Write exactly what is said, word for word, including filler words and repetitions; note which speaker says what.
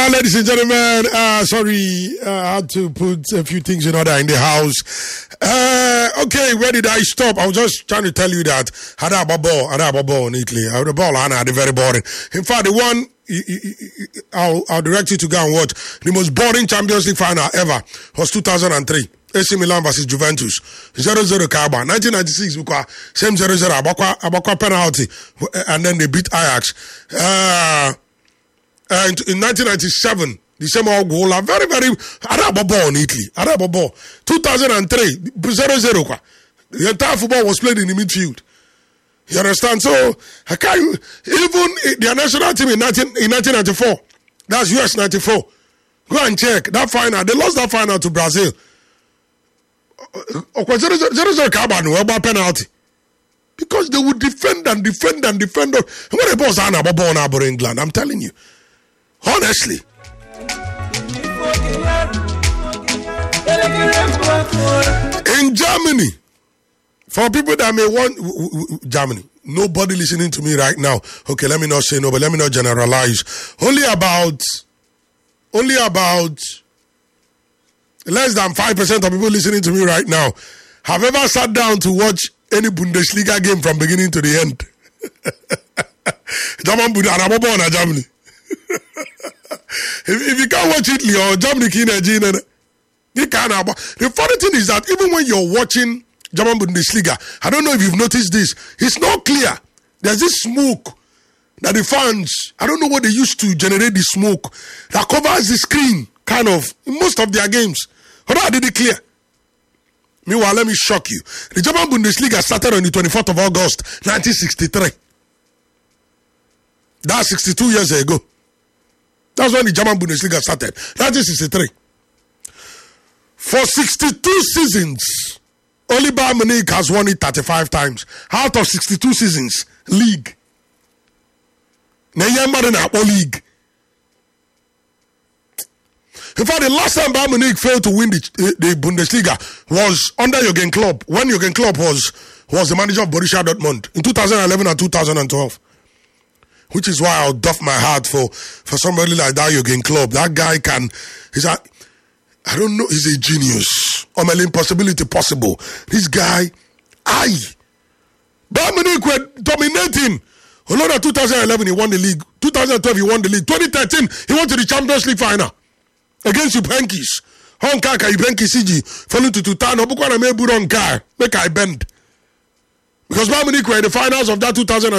Speaker 1: Uh, ladies and gentlemen, uh, sorry, uh, I had to put a few things in order in the house. Uh, okay, where did I stop? I was just trying to tell you that I had a ball, I had a ball neatly. I had a ball, and I had a very boring. In fact, the one I'll, I'll direct you to go and watch, the most boring Champions League final ever was two thousand three. A C Milan versus Juventus. zero zero Kaba. nineteen ninety-six, same zero zero. Abakwa, Abakwa penalty. And then they beat Ajax. Uh, and in nineteen ninety-seven, the same old goal. Very, very. Araba ball in Italy. Araba ball. two thousand three, zero zero. The entire football was played in the midfield. You understand? So, I can't, even their national team in, nineteen, in nineteen ninety-four, that's U S ninety-four. Go and check that final. They lost that final to Brazil. zero zero penalty because they would defend and defend and defend. And when the balls are born out of England, I'm telling you, honestly. In Germany, for people that may want Germany, nobody listening to me right now. Okay, let me not say no, but let me not generalize. Only about, only about. Less than five percent of people listening to me right now have ever sat down to watch any Bundesliga game from beginning to the end. Germany. if, if you can't watch Italy or Germany, you can't. The funny thing is that even when you're watching German Bundesliga, I don't know if you've noticed this, it's not clear. There's this smoke that the fans, I don't know what they used to generate the smoke that covers the screen, kind of, in most of their games. How did it clear? Meanwhile, let me shock you. The German Bundesliga started on the twenty-fourth of August, nineteen sixty-three. That's sixty-two years ago. That's when the German Bundesliga started, nineteen sixty-three. For sixty-two seasons, only Bayern Munich has won it thirty-five times. Out of sixty-two seasons, league. Neyemba league. In fact, the last time Bayern Munich failed to win the, the Bundesliga was under Jurgen Klopp, when Jurgen Klopp was, was the manager of Borussia Dortmund in two thousand eleven and two thousand twelve. Which is why I'll doff my heart for, for somebody like that Jurgen Klopp. That guy can, he's a, I don't know, he's a genius. Or an impossibility possible. This guy, aye. Bayern Munich were dominating. Although in two thousand eleven he won the league. two thousand twelve he won the league. twenty thirteen he went to the Champions League final. Against Juventus, Honkaka Juventus C G, falling to Tutano, Bukwana Mebu Ronkai, make I bend. Because Bayern Munich were in the finals of that two thousand